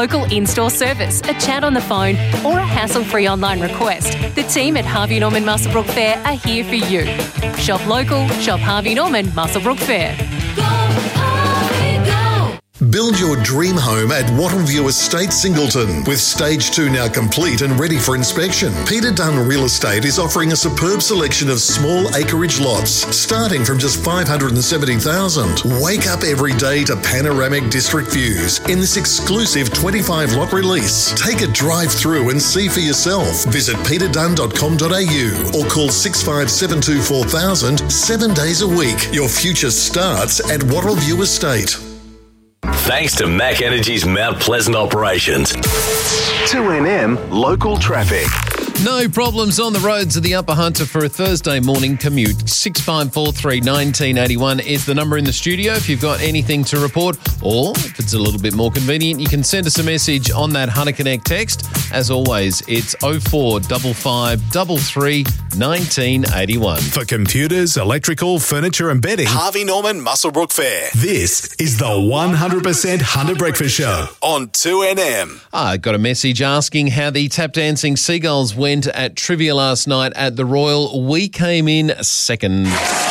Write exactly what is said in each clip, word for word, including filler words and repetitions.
Local in-store service, a chat on the phone, or a hassle-free online request, the team at Harvey Norman Muswellbrook Fair are here for you. Shop local, shop Harvey Norman Muswellbrook Fair. Go, Harvey, go! Build your dream home at Wattleview Estate, Singleton. With stage two now complete and ready for inspection, Peter Dunn Real Estate is offering a superb selection of small acreage lots, starting from just five hundred seventy thousand dollars. Wake up every day to panoramic district views in this exclusive twenty-five lot release. Take a drive through and see for yourself. Visit peter dunn dot com dot a u or call six five seven two four thousand seven days a week. Your future starts at Wattleview Estate. Thanks to Mac Energy's Mount Pleasant operations. two N M local traffic. No problems on the roads of the Upper Hunter for a Thursday morning commute. six five four three, one nine eight one is the number in the studio if you've got anything to report, or if it's a little bit more convenient, you can send us a message on that Hunter Connect text. As always, it's oh four five five three three, one nine eight one. For computers, electrical, furniture and bedding, Harvey Norman Muswellbrook Fair. This is the one hundred percent Hunter Breakfast Show on two N M. I got a message asking how the tap dancing seagulls went at trivia last night at the Royal. We came in second.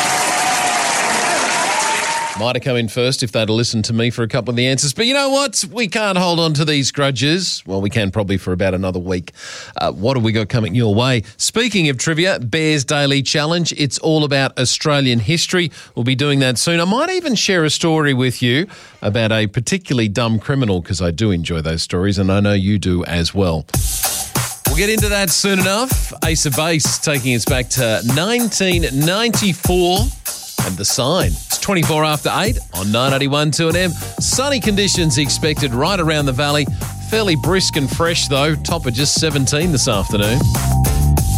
Might have come in first if they'd have listened to me for a couple of the answers. But you know what? We can't hold on to these grudges. Well, we can probably for about another week. Uh, what have we got coming your way? Speaking of trivia, Bears Daily Challenge. It's all about Australian history. We'll be doing that soon. I might even share a story with you about a particularly dumb criminal, because I do enjoy those stories and I know you do as well. We'll get into that soon enough. Ace of Base taking us back to nineteen ninety-four and The Sign. It's twenty-four after eight on nine eighty-one two N M. Sunny conditions expected right around the valley. Fairly brisk and fresh though. Top of just seventeen this afternoon.